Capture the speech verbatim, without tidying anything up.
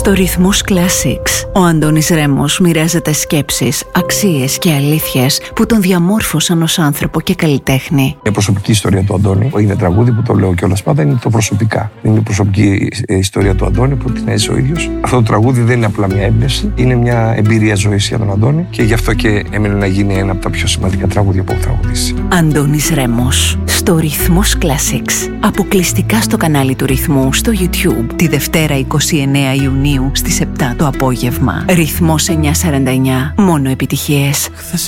Στο Ρυθμός Classics, ο Αντώνης Ρέμος μοιράζεται σκέψεις, αξίες και αλήθειες που τον διαμόρφωσαν ως άνθρωπο και καλλιτέχνη. Η προσωπική ιστορία του Αντώνη είναι τραγούδι που το λέω κιόλας πάντα, είναι το προσωπικά. Είναι η προσωπική ιστορία του Αντώνη που την έζησε ο ίδιος. Αυτό το τραγούδι δεν είναι απλά μια έμπνευση, είναι μια εμπειρία ζωής για τον Αντώνη και γι' αυτό και έμεινε να γίνει ένα από τα πιο σημαντικά τραγούδια που έχω τραγουδήσει. Αντώνης Ρέμος, στο Ρυθμός Classics. Αποκλειστικά στο κανάλι του Ρυθμού στο YouTube τη Δευτέρα εικοστή ενάτη Ιουνίου στις επτά το απόγευμα. Ρυθμός εννιακόσια σαράντα εννιά. Μόνο επιτυχίες.